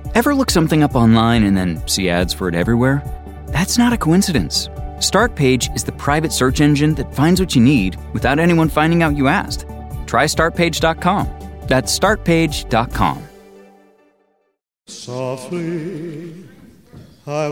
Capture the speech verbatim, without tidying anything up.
Ever look something up online and then see ads for it everywhere? That's not a coincidence. Startpage is the private search engine that finds what you need without anyone finding out you asked. Try start page dot com. That's start page dot com. Softly, I